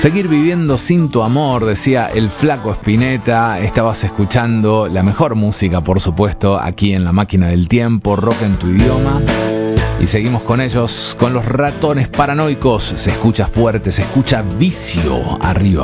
Seguir viviendo sin tu amor, decía el Flaco Spinetta. Estabas escuchando la mejor música, por supuesto, aquí en La Máquina del Tiempo, Rock en tu Idioma. Y seguimos con ellos, con los Ratones Paranoicos. Se escucha fuerte, se escucha Vicio arriba.